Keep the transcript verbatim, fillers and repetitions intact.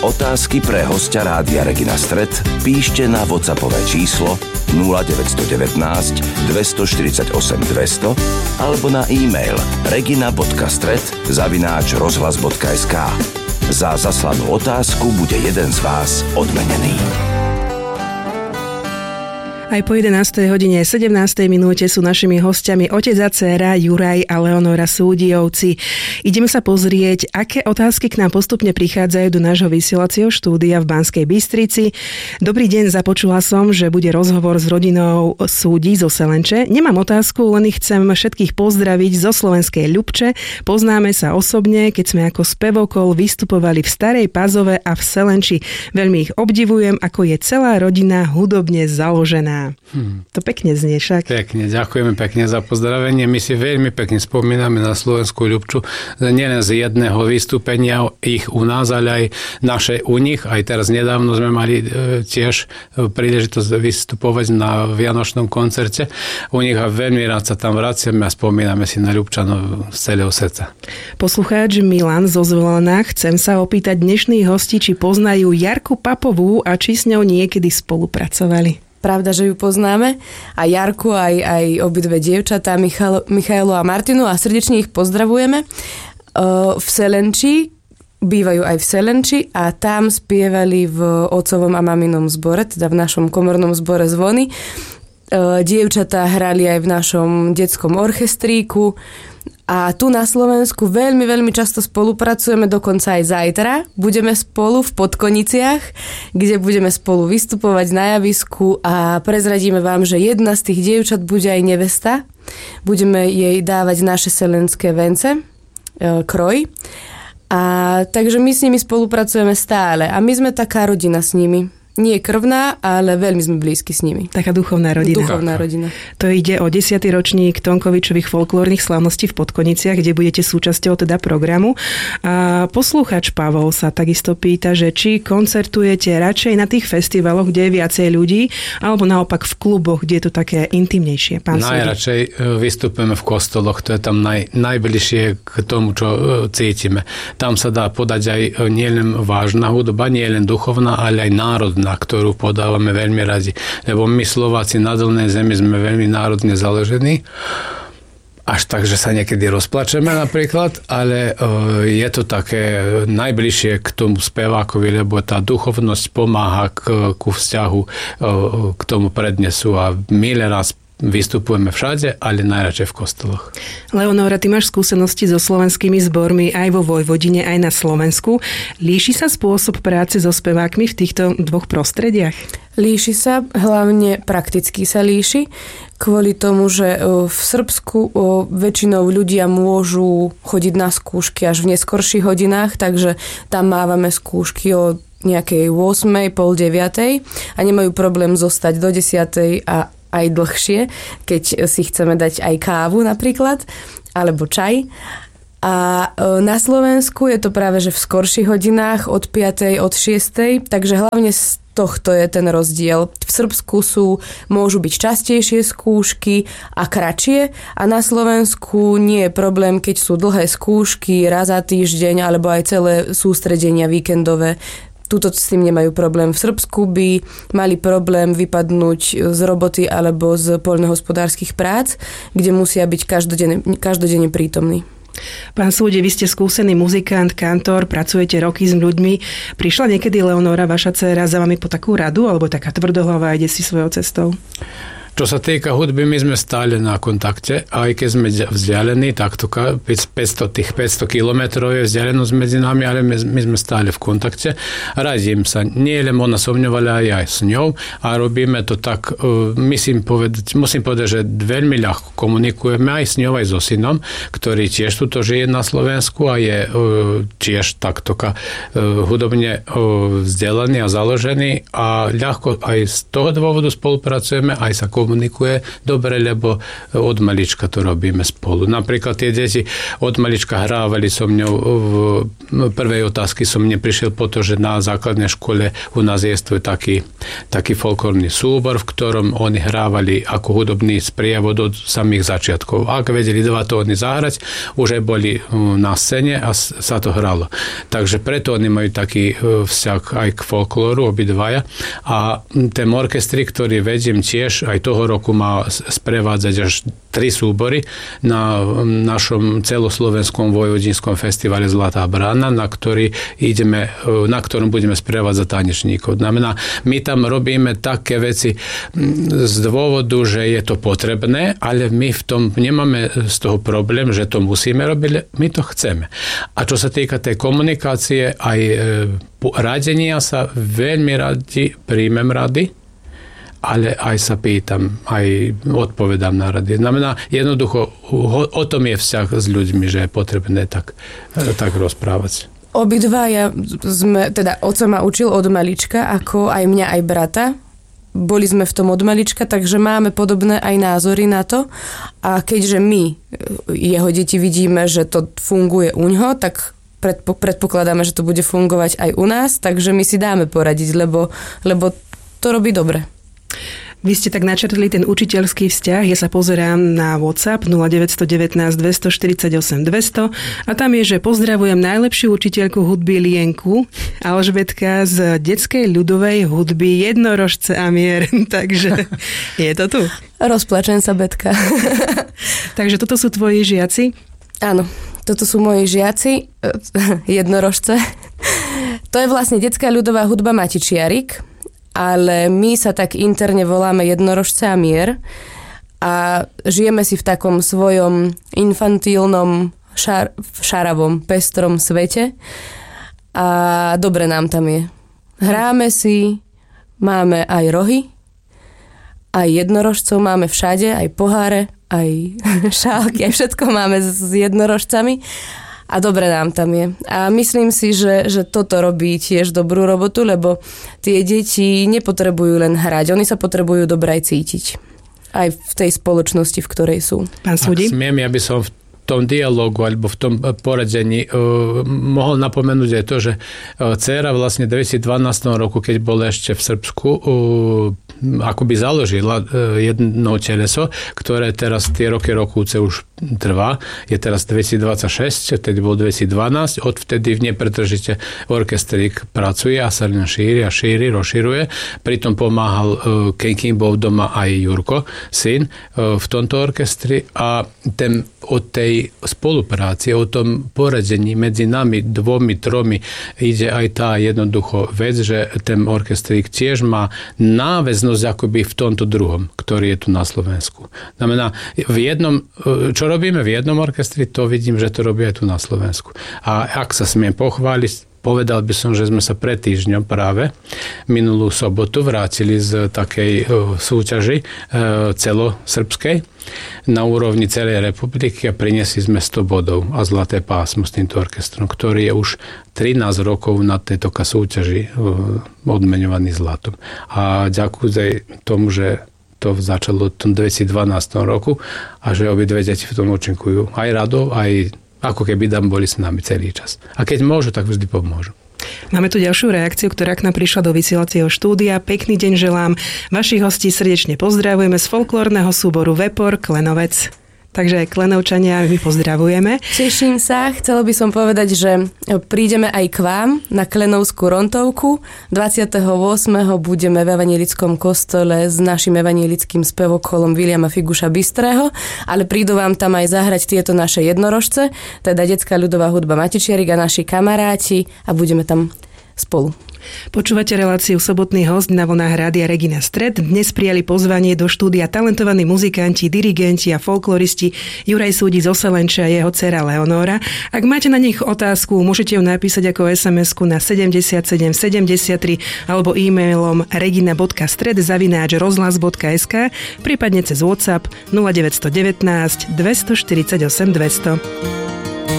Otázky pre hostia Rádia Regina Stret píšte na WhatsAppové číslo nula deväť jedna deväť dvestoštyridsaťosem dvesto alebo na e-mail regina bodka stret zavináč rozhlas bodka es ká. Za zaslanú otázku bude jeden z vás odmenený. Aj po jedenástej hodine sedemnástej minúte sú našimi hostiami otec a dcéra Juraj a Leonora Súdiovci. Ideme sa pozrieť, aké otázky k nám postupne prichádzajú do nášho vysielacieho štúdia v Banskej Bystrici. Dobrý deň, započula som, že bude rozhovor s rodinou Súdi zo Selenče. Nemám otázku, len ich chcem všetkých pozdraviť zo slovenskej Ľubče. Poznáme sa osobne, keď sme ako spevokol vystupovali v Starej Pazove a v Selenči. Veľmi ich obdivujem, ako je celá rodina hudobne založená. Hmm. To pekne znie však. Pekne, ďakujeme pekne za pozdravenie. My si veľmi pekne spomíname na slovenskú Ľubču. Nielen z jedného vystúpenia ich u nás, ale aj naše u nich. Aj teraz nedávno sme mali e, tiež príležitosť vystupovať na vianočnom koncerte. U nich a veľmi rád sa tam vraciame a spomíname si na Ľubčanov z celého srdca. Poslucháč Milan zo Zvolena, chcem sa opýtať dnešných hostí, či poznajú Jarku Papovú a či s ňou niekedy spolupracovali. Pravda, že ju poznáme. A Jarku, aj, aj obidve dievčatá, Michalo, Michaelu a Martinu, a srdečne ich pozdravujeme. V Selenči, bývajú aj v Selenči a tam spievali v otcovom a maminom zbore, teda v našom komornom zbore Zvony. Dievčatá hrali aj v našom detskom orchestríku. A tu na Slovensku veľmi, veľmi často spolupracujeme, dokonca aj zajtra. Budeme spolu v Podkoniciach, kde budeme spolu vystupovať na javisku a prezradíme vám, že jedna z tých dievčat bude aj nevesta. Budeme jej dávať naše selenské vence, e, kroj. A takže my s nimi spolupracujeme stále a my sme taká rodina s nimi. Nie krvná, ale veľmi sme blízky s nimi. Taká duchovná rodina. Duchovná rodina. To ide o desiaty ročník Tonkovičových folklórnych slávností v Podkoniciach, kde budete súčasťou teda programu. A poslúchač Pavol sa takisto pýta, že či koncertujete radšej na tých festivaloch, kde je viacej ľudí, alebo naopak v kluboch, kde je to také intimnejšie. Pán Najradšej Súdi. Vystupujeme v kostoloch, to je tam naj, najbližšie k tomu, čo cítime. Tam sa dá podať aj nielen vážna hudba, nielen duchovná, ale aj národná, na ktorú podávame veľmi radi. Lebo my Slováci na dolnej zemi sme veľmi národne založení. Až tak, že sa niekedy rozplačeme napríklad, ale je to také najbližšie k tomu spevákovi, lebo tá duchovnosť pomáha k, ku vzťahu k tomu prednesu a milé raz vystupujeme všade, ale najradšej v kostoloch. Leonora, ty máš skúsenosti so slovenskými zbormi aj vo Vojvodine, aj na Slovensku. Líši sa spôsob práce so spevákmi v týchto dvoch prostrediach? Líši sa, hlavne prakticky sa líši, kvôli tomu, že v Srbsku väčšinou ľudia môžu chodiť na skúšky až v neskorších hodinách, takže tam mávame skúšky o nejakej ôsmej, pol deviatej a nemajú problém zostať do desiatej a aj dlhšie, keď si chceme dať aj kávu napríklad, alebo čaj. A na Slovensku je to práve, že v skorších hodinách od piatej, od šiestej, takže hlavne z tohto je ten rozdiel. V Srbsku sú, môžu byť častejšie skúšky a kratšie a na Slovensku nie je problém, keď sú dlhé skúšky raz za týždeň alebo aj celé sústredenia víkendové. Tuto s tým nemajú problém. V Srbsku by mali problém vypadnúť z roboty alebo z poľnohospodárskych prác, kde musia byť každodenne, každodenne prítomní. Pán Súdi, vy ste skúsený muzikant, kantor, pracujete roky s ľuďmi. Prišla niekedy Leonora, vaša dcéra, za vami po takú radu, alebo taká tvrdohlava a ide si svojou cestou? Čo sa týka hudby, my sme stále na kontakte, aj keď sme vzdialení, takto päťsto, tých päťsto kilometrov je vzdialenosť medzi nami, ale my, my sme stále v kontakte. Radím sa, nie len ona so mňou, ale aj s ňou a robíme to tak, musím povedať, musím povedať, že veľmi ľahko komunikujeme aj s ňou, aj so synom, ktorý tiež tuto žije na Slovensku a je tiež takto hudobne vzdelaný a založený a ľahko aj z toho dôvodu spolupracujeme, aj sa komunikujeme komunikuje dobre, lebo od malička to robíme spolu. Napríklad tie deti od malička hrávali so mňou v prvej otázky som neprišiel po to, že na základnej škole u nás je taký, taký folklórny súbor, v ktorom oni hrávali ako hudobný sprievod od samých začiatkov. Ak vedeli dva tóny zahrať, už aj boli na scéne a sa to hralo. Takže preto oni majú taký vzťah aj k folklóru, obidvaja. A ten orchestri, ktorý vediem tiež, aj toho roku má sprevádzať až tri súbory na našom celoslovenskom vojvodinskom festivale Zlatá brána, na ktorý ideme, na ktorom budeme sprevádzať tanečníkov. Znamená, my tam robíme také veci z dôvodu, že je to potrebné, ale my v tom nemáme z toho problém, že to musíme robiť, my to chceme. A čo sa týka tej komunikácie, aj radenia sa veľmi radi, príjmem rady, ale aj sa pýtam, aj odpovedám na rady. Znamená, jednoducho, o tom je vzťah s ľuďmi, že je potrebné tak, tak rozprávať. Obidvaja sme, teda oco ma učil od malička, ako aj mňa, aj brata. Boli sme v tom od malička, takže máme podobné aj názory na to. A keďže my, jeho deti, vidíme, že to funguje uňho, tak predpokladáme, že to bude fungovať aj u nás, takže my si dáme poradiť, lebo, lebo to robí dobre. Vy ste tak načrtli ten učiteľský vzťah, ja sa pozerám na WhatsApp nula deväť jedna deväť dva štyri osem dva nula nula a tam je, že pozdravujem najlepšiu učiteľku hudby Lienku Alžbetka z detskej ľudovej hudby Jednorožce a mier. Takže je to tu. Rozplačem sa, Betka. Takže toto sú tvoji žiaci? Áno, toto sú moji žiaci Jednorožce. To je vlastne detská ľudová hudba Matičiarik, ale my sa tak interne voláme Jednorožce a mier a žijeme si v takom svojom infantilnom, šar, šaravom, pestrom svete a dobre nám tam je. Hráme si, máme aj rohy, aj jednorožcov máme všade, aj poháre, aj šálky, aj všetko máme s jednorožcami. A dobre nám tam je. A myslím si, že, že toto robí tiež dobrú robotu, lebo tie deti nepotrebujú len hrať, oni sa potrebujú dobre aj cítiť. Aj v tej spoločnosti, v ktorej sú. Pán Súdi? Ak smiem, ja by som v tom dialogu alebo v tom poradení uh, mohol napomenúť aj to, že uh, dcéra vlastne v dvetisícdvanástom roku, keď bola ešte v Srbsku, uh, akoby založila uh, jedno teleso, ktoré teraz tie roky rokúce už trvá. Je teraz dvetisícdvadsaťšesť, vtedy bol dvetisícdvanásť, odvtedy v nepretržite orchestrík pracuje a sa len šíri a šíri, rozširuje. Pritom pomáhal, uh, kým bol doma aj Jurko, syn, uh, v tomto orchestri a ten od tej spolupráci, o tom poradení medzi nami dvomi, tromi ide aj tá jednoducho vec, že ten orchestrík tiež má náväznosť akoby v tomto druhom, ktorý je tu na Slovensku. Znamená, v jednom, čo robíme v jednom orchestri, to vidím, že to robí aj tu na Slovensku. A ak sa smiem pochváliť, povedal by som, že sme sa pred týždňom práve minulú sobotu vrátili z takej súťaži celosrbskej na úrovni celej republiky a priniesli sme sto bodov a zlaté pásmo s týmto orchestrom, ktorý je už trinásť rokov na tejto súťaži odmeňovaný zlatom. A ďakujem tomu, že to začalo v tom dvetisícdvanástom roku a že obidve deti v tom účinkujú. Aj radou, aj ako keby tam boli s nami celý čas. A keď môžu, tak vždy pomôžu. Máme tu ďalšiu reakciu, ktorá k nám prišla do vysielacieho štúdia. Pekný deň želám. Vašich hostí srdečne pozdravujeme z folklórneho súboru Vepor Klenovec. Takže aj Klenovčania, my pozdravujeme. Teším sa. Chcela by som povedať, že prídeme aj k vám na Klenovskú Rontovku. dvadsiateho ôsmeho budeme v evanjelickom kostole s našim evanjelickým spevokolom Viliama Figuša Bystrého, ale prídu vám tam aj zahrať tieto naše jednorožce, teda detská ľudová hudba Matičiarik a naši kamaráti a budeme tam spolu. Počúvate reláciu Sobotný host na vlnách Rádia Regina Stred. Dnes prijali pozvanie do štúdia talentovaní muzikanti, dirigenti a folkloristi Juraj Súdi z Oselenče a jeho dcera Leonóra. Ak máte na nich otázku, môžete ju napísať ako es em esku na sedemdesiatsedem sedemdesiattri alebo e-mailom regina bodka stred zavináč rozhlas bodka es ká, prípadne cez WhatsApp nula deväť jedna deväť dva štyri osem dva nula nula.